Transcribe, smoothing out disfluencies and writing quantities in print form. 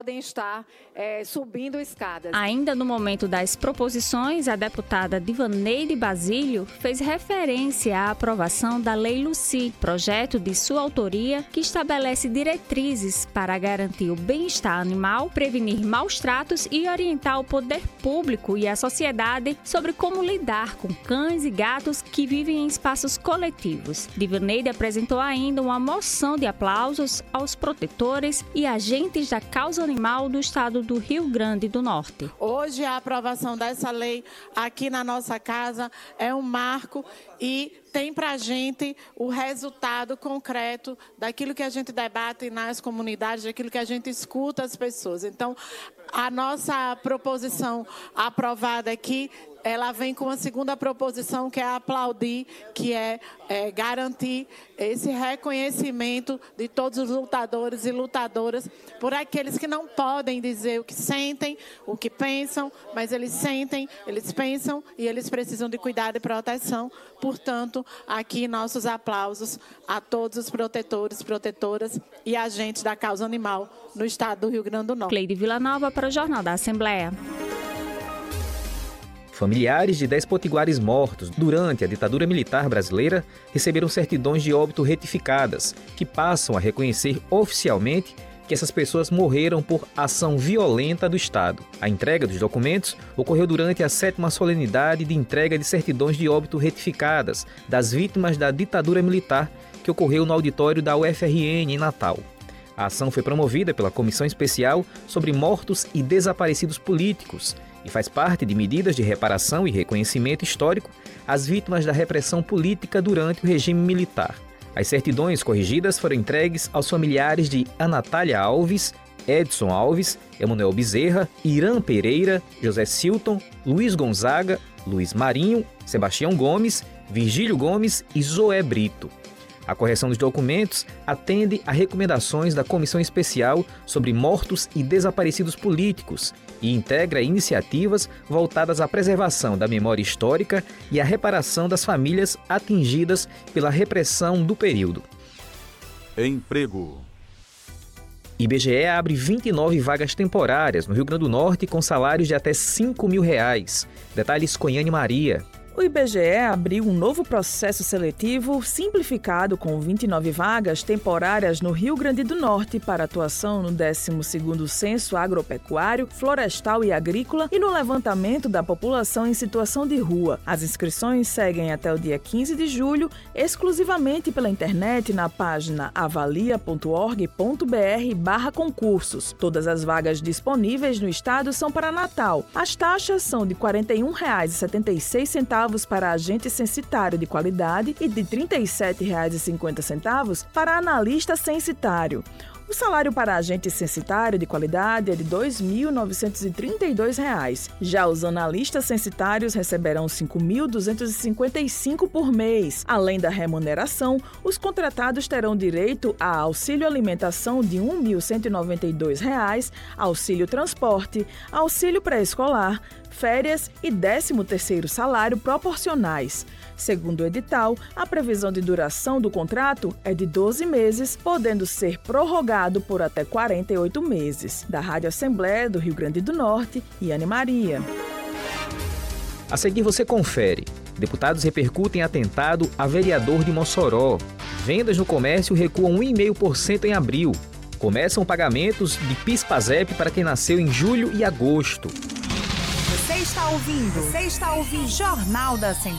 podem estar subindo escadas. Ainda no momento das proposições, a deputada Divaneide Basílio fez referência à aprovação da Lei Lucy, projeto de sua autoria que estabelece diretrizes para garantir o bem-estar animal, prevenir maus tratos e orientar o poder público e a sociedade sobre como lidar com cães e gatos que vivem em espaços coletivos. Divaneide apresentou ainda uma moção de aplausos aos protetores e agentes da causa animal do estado do Rio Grande do Norte. Hoje a aprovação dessa lei aqui na nossa casa é um marco e tem para a gente o resultado concreto daquilo que a gente debate nas comunidades, daquilo que a gente escuta as pessoas. Então, a nossa proposição aprovada aqui, ela vem com a segunda proposição, que é aplaudir, que é garantir esse reconhecimento de todos os lutadores e lutadoras, por aqueles que não podem dizer o que sentem, o que pensam, mas eles sentem, eles pensam e eles precisam de cuidado e proteção. Portanto, aqui nossos aplausos a todos os protetores, protetoras e agentes da causa animal no estado do Rio Grande do Norte. Cleide Villanova para o Jornal da Assembleia. Familiares de 10 potiguares mortos durante a ditadura militar brasileira receberam certidões de óbito retificadas, que passam a reconhecer oficialmente que essas pessoas morreram por ação violenta do Estado. A entrega dos documentos ocorreu durante a 7ª solenidade de entrega de certidões de óbito retificadas das vítimas da ditadura militar, que ocorreu no auditório da UFRN em Natal. A ação foi promovida pela Comissão Especial sobre Mortos e Desaparecidos Políticos e faz parte de medidas de reparação e reconhecimento histórico às vítimas da repressão política durante o regime militar. As certidões corrigidas foram entregues aos familiares de Anatália Alves, Edson Alves, Emanuel Bezerra, Irã Pereira, José Silton, Luiz Gonzaga, Luiz Marinho, Sebastião Gomes, Virgílio Gomes e Zoé Brito. A correção dos documentos atende a recomendações da Comissão Especial sobre Mortos e Desaparecidos Políticos e integra iniciativas voltadas à preservação da memória histórica e à reparação das famílias atingidas pela repressão do período. Emprego. IBGE abre 29 vagas temporárias no Rio Grande do Norte com salários de até R$ 5.000. Detalhes com Yane Maria. O IBGE abriu um novo processo seletivo simplificado com 29 vagas temporárias no Rio Grande do Norte para atuação no 12º Censo Agropecuário, Florestal e Agrícola e no levantamento da população em situação de rua. As inscrições seguem até o dia 15 de julho, exclusivamente pela internet na página avalia.org.br/concursos. Todas as vagas disponíveis no estado são para Natal. As taxas são de R$ 41,76 para agente censitário de qualidade e de R$ 37,50 para analista censitário. O salário para agente censitário de qualidade é de R$ 2.932. Já os analistas censitários receberão R$ 5.255 por mês. Além da remuneração, os contratados terão direito a auxílio alimentação de R$ 1.192, auxílio transporte, auxílio pré-escolar, férias e 13º salário proporcionais. Segundo o edital, a previsão de duração do contrato é de 12 meses, podendo ser prorrogado por até 48 meses. Da Rádio Assembleia do Rio Grande do Norte, Yane Maria. A seguir você confere. Deputados repercutem atentado a vereador de Mossoró. Vendas no comércio recuam 1,5% em abril. Começam pagamentos de PIS/PASEP para quem nasceu em julho e agosto. Você está ouvindo Jornal da Assembleia.